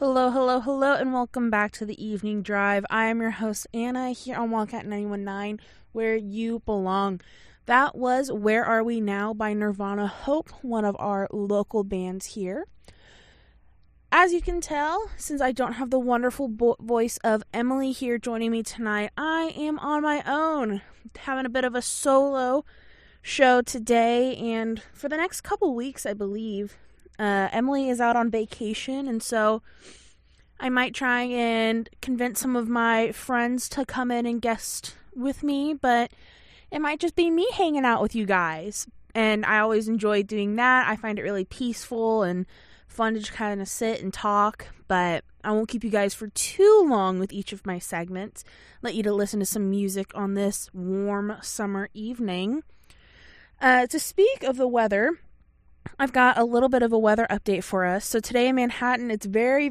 Hello, hello, hello, and welcome back to the Evening Drive. I am your host, Anna, here on Wildcat 91.9, where you belong. That was Where Are We Now by Nirvana Hope, one of our local bands here. As you can tell, since I don't have the wonderful voice of Emily here joining me tonight, I am on my own, having a bit of a solo show today, and for the next couple weeks, I believe. Emily is out on vacation, and so I might try and convince some of my friends to come in and guest with me, but it might just be me hanging out with you guys. And I always enjoy doing that. I find it really peaceful and fun to just kind of sit and talk, but I won't keep you guys for too long with each of my segments. Let you to listen to some music on this warm summer evening. To speak of the weather, I've got a little bit of a weather update for us. So today in Manhattan, it's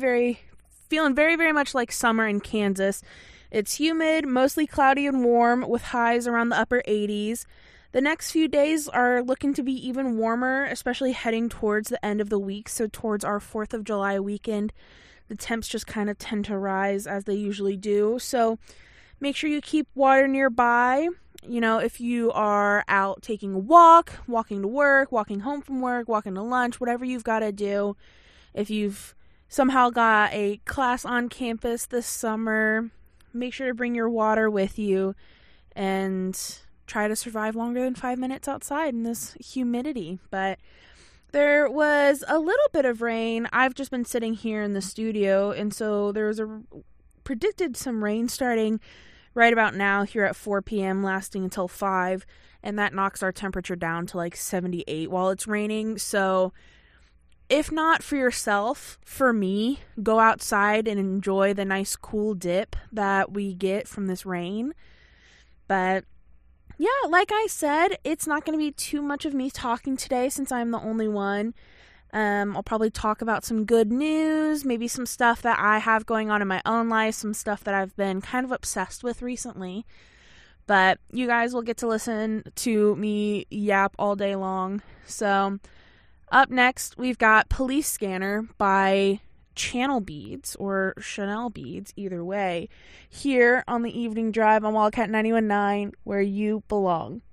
feeling very, very much like summer in Kansas. It's humid, mostly cloudy and warm, with highs around the upper 80s. The next few days are looking to be even warmer, especially heading towards the end of the week, so towards our 4th of July weekend. The temps just kind of tend to rise as they usually do, so make sure you keep water nearby. You know, if you are out taking a walk, walking to work, walking home from work, walking to lunch, whatever you've got to do. If you've somehow got a class on campus this summer, make sure to bring your water with you and try to survive longer than 5 minutes outside in this humidity. But there was a little bit of rain. I've just been sitting here in the studio, and so there was predicted some rain starting right about now here at 4 p.m. lasting until 5, and that knocks our temperature down to like 78 while it's raining. So if not for yourself, for me, go outside and enjoy the nice cool dip that we get from this rain. But yeah, like I said, it's not going to be too much of me talking today since I'm the only one. I'll probably talk about some good news, maybe some stuff that I have going on in my own life, some stuff that I've been kind of obsessed with recently. But you guys will get to listen to me yap all day long. So up next, we've got Police Scanner by Channel Beads, or Chanel Beads, either way, here on the Evening Drive on Wildcat 91.9, where you belong.